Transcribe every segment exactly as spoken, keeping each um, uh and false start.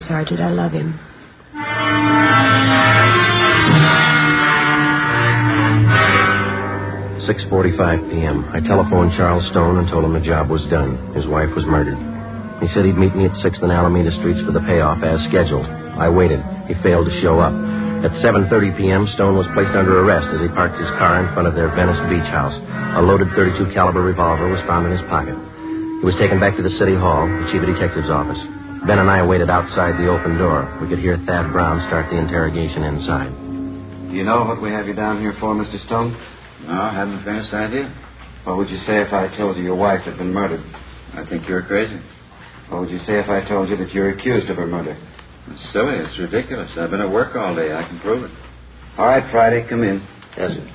Sergeant. I love him. six forty-five p.m. I telephoned Charles Stone and told him the job was done. His wife was murdered. He said he'd meet me at sixth and Alameda Streets for the payoff as scheduled. I waited. He failed to show up. At seven thirty p.m., Stone was placed under arrest as he parked his car in front of their Venice Beach house. A loaded thirty-two caliber revolver was found in his pocket. He was taken back to the city hall, the chief of detective's office. Ben and I waited outside the open door. We could hear Thad Brown start the interrogation inside. Do you know what we have you down here for, Mister Stone? No, I haven't the faintest idea. What would you say if I told you your wife had been murdered? I think you're crazy. What would you say if I told you that you're accused of her murder? It's silly. It's ridiculous. I've been at work all day. I can prove it. All right, Friday, come in. Yes, sir.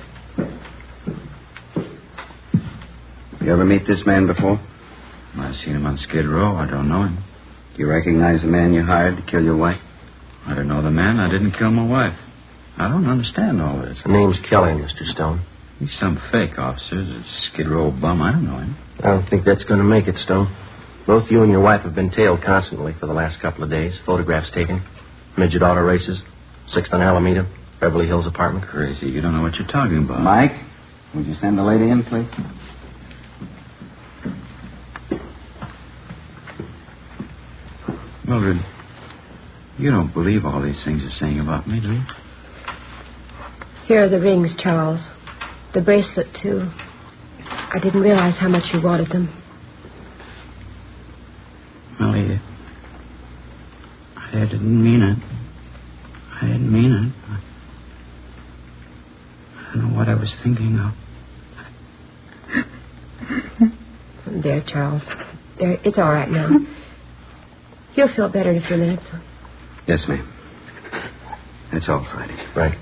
You ever meet this man before? I've seen him on Skid Row. I don't know him. Do you recognize the man you hired to kill your wife? I don't know the man. I didn't kill my wife. I don't understand all this. The name's Kelly, Mister Stone. He's some fake officer. A Skid Row bum. I don't know him. I don't think that's going to make it, Stone. Both you and your wife have been tailed constantly for the last couple of days. Photographs taken. Midget auto races. sixth on Alameda. Beverly Hills apartment. Crazy. You don't know what you're talking about. Mike, would you send the lady in, please? Mildred, you don't believe all these things you're saying about me, do you? Here are the rings, Charles. The bracelet, too. I didn't realize how much you wanted them. Molly, I didn't mean it. I didn't mean it. I don't know what I was thinking of. There, Charles. There, it's all right now. You'll feel better in a few minutes. Yes, ma'am. That's all, Friday. Right.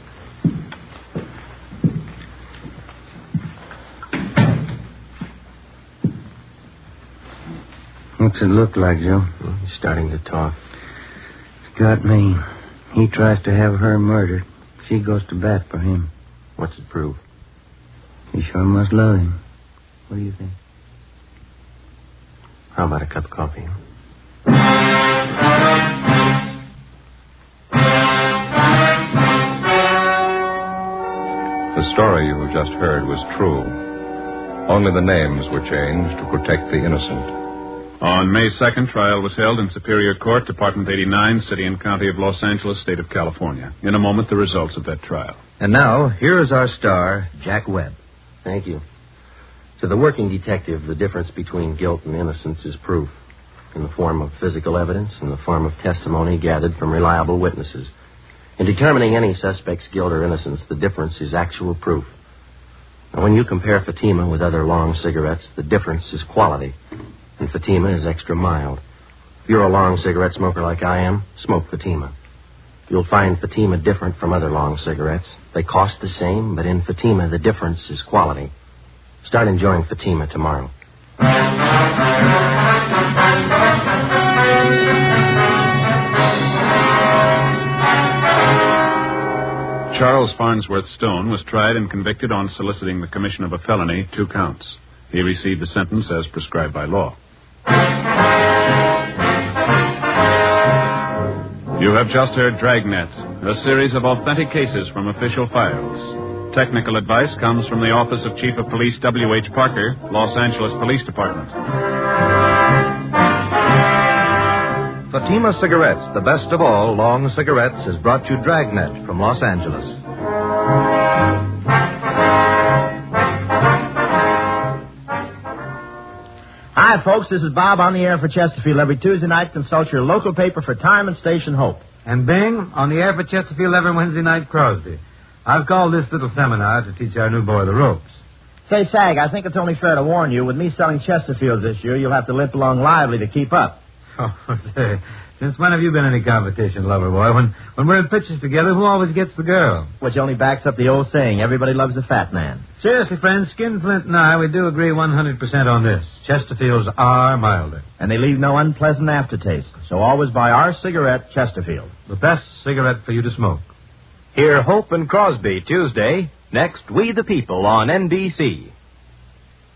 What's it look like, Joe? Well, he's starting to talk. It's got me. He tries to have her murdered. She goes to bat for him. What's it prove? He sure must love him. What do you think? How about a cup of coffee? The story you have just heard was true. Only the names were changed to protect the innocent. On May second, trial was held in Superior Court, Department eighty-nine, City and County of Los Angeles, State of California. In a moment, the results of that trial. And now, here is our star, Jack Webb. Thank you. To the working detective, the difference between guilt and innocence is proof, in the form of physical evidence, in the form of testimony gathered from reliable witnesses. In determining any suspect's guilt or innocence, the difference is actual proof. Now, when you compare Fatima with other long cigarettes, the difference is quality, and Fatima is extra mild. If you're a long cigarette smoker like I am, smoke Fatima. You'll find Fatima different from other long cigarettes. They cost the same, but in Fatima, the difference is quality. Start enjoying Fatima tomorrow. Charles Farnsworth Stone was tried and convicted on soliciting the commission of a felony, two counts. He received a sentence as prescribed by law. You have just heard Dragnet, a series of authentic cases from official files. Technical advice comes from the Office of Chief of Police W H Parker, Los Angeles Police Department. Fatima Cigarettes, the best of all long cigarettes, has brought you Dragnet from Los Angeles. Hi, folks. This is Bob on the air for Chesterfield. Every Tuesday night, consult your local paper for time and station Hope. And Bing, on the air for Chesterfield every Wednesday night, Crosby. I've called this little seminar to teach our new boy the ropes. Say, Sag, I think it's only fair to warn you, with me selling Chesterfields this year, you'll have to limp along lively to keep up. Oh, say, since when have you been any competition, lover boy? When when we're in pitches together, who always gets the girl? Which only backs up the old saying, everybody loves a fat man. Seriously, friends, Skinflint and I, we do agree one hundred percent on this. Chesterfields are milder. And they leave no unpleasant aftertaste. So always buy our cigarette, Chesterfield. The best cigarette for you to smoke. Hear Hope and Crosby Tuesday. Next, We the People on N B C.